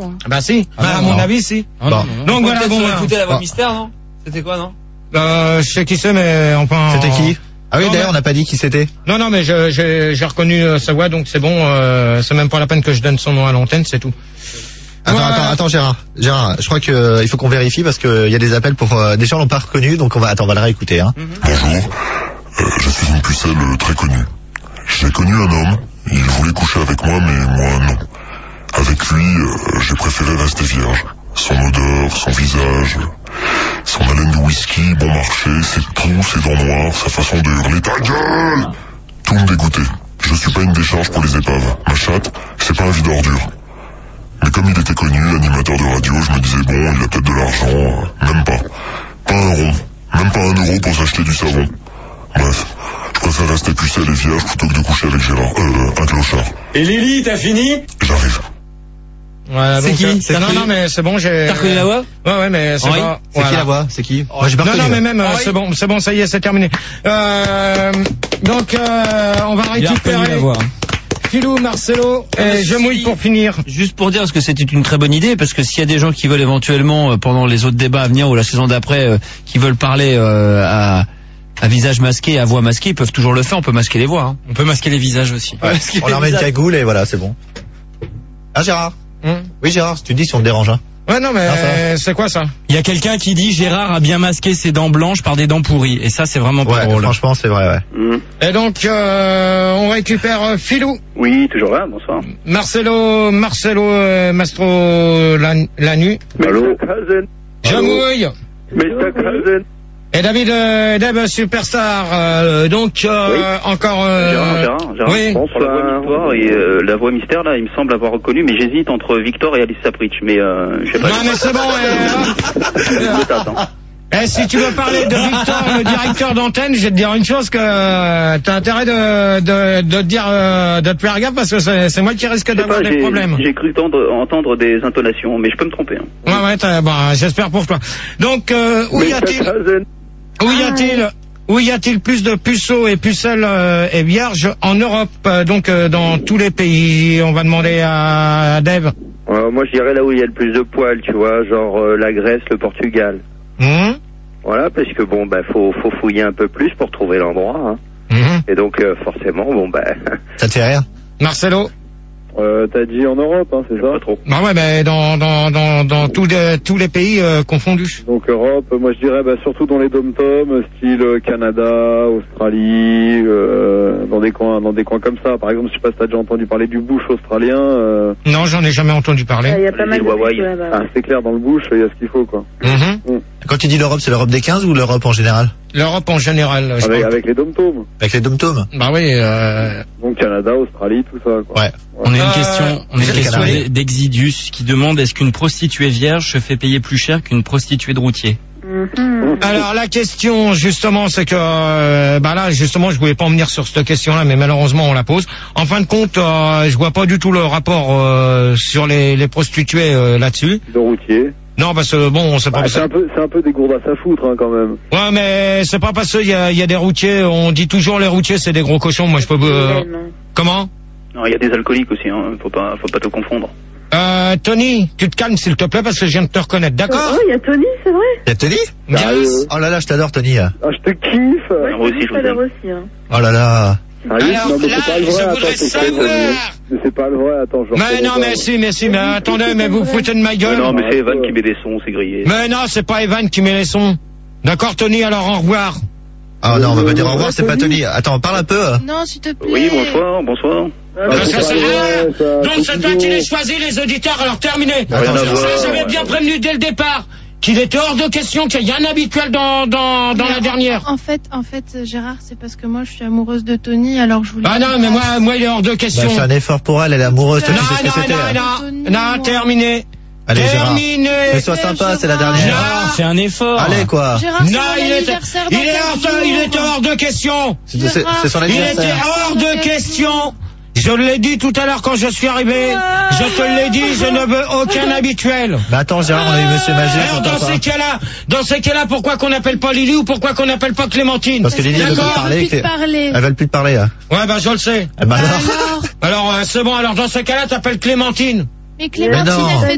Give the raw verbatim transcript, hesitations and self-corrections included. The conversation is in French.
Hein. Bah si, Ah, bah, non, à mon non. avis si. Ah, bon. non, non. Donc voilà, bon. Écoutez la voix bon. mystère, non? C'était quoi, non? Euh, je sais qui c'est, mais enfin. C'était qui? Ah oui, non, d'ailleurs, mais... on n'a pas dit qui c'était. Non, non, mais je, j'ai, j'ai reconnu euh, sa voix, donc c'est bon. Euh, c'est même pas la peine que je donne son nom à l'antenne, c'est tout. Attends, Voilà. attends, attends, Gérard. Gérard, je crois que euh, il faut qu'on vérifie parce que il y a des appels pour euh, des gens l'ont pas reconnu, donc on va, attends, on va le réécouter. Hein. Bonjour, euh, je suis une pucelle euh, très connue. J'ai connu un homme, il voulait coucher avec moi, mais moi non. Avec lui, euh, j'ai préféré rester vierge. Son odeur, son visage, son haleine de whisky, bon marché, ses poux, ses dents noires, sa façon de hurler « Ta gueule !» Tout me dégoûtait. Je suis pas une décharge pour les épaves. Ma chatte, c'est pas un vide ordure. Mais comme il était connu, animateur de radio, je me disais bon, il a peut-être de l'argent, euh, même pas. Pas un rond, même pas un euro pour s'acheter du savon. Bref, je préfère rester pucelle et vierge plutôt que de coucher avec Gérard, euh, un clochard. Et Lily, t'as fini? J'arrive. Voilà, C'est donc, qui euh, C'est non, qui non, mais c'est bon, j'ai. T'as reconnu la voix? Ouais, ouais, mais c'est Henri pas. C'est voilà. qui la voix? C'est qui? Moi, j'ai pas Non, reconnu. non, mais même, euh, Henri c'est bon, c'est bon, ça y est, c'est terminé. Euh, donc, euh, on va Il a reconnu la récupérer voix. Philou, Marcelo, et je mouille pour finir. Juste pour dire, parce que c'était une très bonne idée, parce que s'il y a des gens qui veulent éventuellement, euh, pendant les autres débats à venir ou la saison d'après, euh, qui veulent parler euh, à, à visage masqué, à voix masquée, ils peuvent toujours le faire, on peut masquer les voix. Hein. On peut masquer les visages aussi. Ouais, on leur met une cagoule et voilà, c'est bon. Ah, Gérard? Hum. Oui, Gérard, si tu dis si on te dérange. Hein. Ouais, non, mais Ah, ça va. c'est quoi ça? Il y a quelqu'un qui dit Gérard a bien masqué ses dents blanches par des dents pourries. Et ça, c'est vraiment pas Ouais, drôle. franchement, c'est vrai, ouais. Et donc, euh, on récupère euh, Philou, Oui, toujours là, bonsoir. Marcelo, Marcelo, euh, Mastro Lan- Lanu, Allô? je mouille. mister Cousin. Et David, euh, Deb, superstar, euh, donc, euh, encore, euh, Gérard, Gérard, Gérard. oui. Bon, pour la voix mystère, et, euh, la voix mystère, là, il me semble avoir reconnu, mais j'hésite entre Victor et Alice Sapritch, mais euh, je sais pas. Non, mais c'est bon, Je t'attends. eh, si tu veux parler de Victor, le directeur d'antenne, je vais te dire une chose que euh, t'as intérêt de, de, de te dire, euh, de te faire gaffe parce que c'est, c'est moi qui risque Je sais d'avoir pas, des j'ai- problèmes. J'ai cru entendre, entendre des intonations, mais je peux me tromper. Hein. Ouais, ouais, t'as- bah, j'espère pour toi. Donc, euh, où y a-t-il, où y a-t-il, où y a-t-il plus de puceaux et pucelles euh, et vierges en Europe, euh, donc euh, dans tous les pays? On va demander à, à Dave. Euh, moi, je dirais là où il y a le plus de poils, tu vois, genre euh, la Grèce, le Portugal. Hum, Voilà, parce que bon, bah, faut, faut fouiller un peu plus pour trouver l'endroit. Hein. hum. Et donc, euh, forcément, bon, bah. Ça te fait rire? Marcelo. Euh, t'as dit en Europe, hein, c'est ça? Pas trop. Bah ouais, ben dans dans dans dans tous les tous les pays euh, confondus. Donc Europe, moi je dirais bah, surtout dans les dom-toms, style euh, Canada, Australie, euh, dans des coins, dans des coins comme ça. Par exemple, je sais pas si t'as déjà entendu parler du bush australien. Euh, Non, j'en ai jamais entendu parler. Il y a pas Les mal de Hawaï. trucs là-bas. ah, c'est clair, dans le bush, il y a ce qu'il faut, quoi. Mhm. Quand tu dis l'Europe, c'est l'Europe des quinze ou l'Europe en général? L'Europe en général. je Avec, pense. avec les dom-toms. Avec les dom-toms? Bah oui. Euh... Donc Canada, Australie, tout ça, quoi. Ouais. On a une Euh, question, on a une c'est question Canary. d'Exidus qui demande est-ce qu'une prostituée vierge se fait payer plus cher qu'une prostituée de routier? Mhm. Alors la question justement, c'est que euh, bah là justement, je voulais pas en venir sur cette question-là, mais malheureusement on la pose. En fin de compte, euh, je vois pas du tout le rapport euh, sur les, les prostituées euh, là-dessus. De routier. Non, parce que bon, c'est pas Bah, c'est ça. un peu, c'est un peu des gourdasses à foutre, hein, quand même. Ouais, mais c'est pas parce qu'il y a, il y a des routiers. On dit toujours les routiers, c'est des gros cochons. Moi, je peux. Euh... Comment? Non, il y a des alcooliques aussi, hein. Faut pas, faut pas te confondre. Euh, Tony, tu te calmes s'il te plaît parce que je viens de te reconnaître, d'accord? Oh, il y a Tony, c'est vrai. Y'a Tony? Bien. Sérieux Oh là là, je t'adore, Tony. Ah, je te kiffe. Ouais, moi aussi, je vous j'adore aime. aussi. Hein. Oh là là. Sérieux Alors non, mais là, c'est pas le je vrai, voudrais attends, c'est savoir. Mais c'est pas le vrai, attends, je Mais reconnais non, pas, mais ouais. si, mais si, mais attendez, mais vous foutez de ma Mais gueule. non, mais c'est ouais, Evan ouais. qui met des sons, c'est grillé. Mais non, c'est pas Evan qui met les sons. D'accord, Tony, alors au revoir. Ah non, on va pas dire au revoir, Ouais, c'est pas Tony. Tony. Attends, parle un peu. Non, s'il te plaît. Oui, bonsoir, bonsoir. Ah, Parce c'est que pas c'est vrai, ah, ça, donc c'est c'est toi tout qui beau. les choisis, les auditeurs, alors terminé. Attends, Rien à Ça, voir. j'avais bien prévenu dès le départ qu'il était hors de question, qu'il y a rien d'habituel dans, dans, dans Mais la en- dernière. En fait, en fait, Gérard, c'est parce que moi, je suis amoureuse de Tony, alors je voulais. Ah non, mais moi, moi, il est hors de Bah, question. fais un effort pour elle, elle est amoureuse, Tony, Non, c'est ce que non, c'était. non, Tony, non, non, moi. terminé. Allez, Gérard. Terminé. Mais sois sympa, c'est la dernière. Non. Fais un effort. Allez, quoi. Gérard, c'est Non, mon il était, anniversaire dans il est hors quinze de, il jours. était hors de question. C'est c'est- c'est son Il était anniversaire. hors de question. Je l'ai dit tout à l'heure quand je suis arrivé. Je te l'ai dit, je ne veux aucun habituel. Mais attends, Gérard, on a eu Monsieur Magique. Alors on dans t'entend ces pas. cas-là, dans ces cas-là, pourquoi qu'on n'appelle pas Lily ou pourquoi qu'on n'appelle pas Clémentine? Parce que Lily, elle veut plus D'accord. te parler. Elle veut plus te que- parler. Elle veut plus te parler, là. Ouais, bah je le sais. Eh ben alors. Alors, Alors euh, c'est bon. Alors dans ces cas-là, t'appelles Clémentine. mais Clémentine, Mais non. elle fait